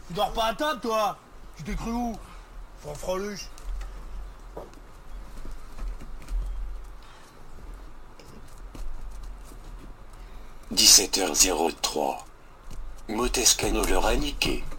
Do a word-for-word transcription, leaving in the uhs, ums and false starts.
Tu dors pas à table, toi? Tu t'es cru où? Fanfreluche. dix-sept heures zéro trois. Montescano leur a niqué.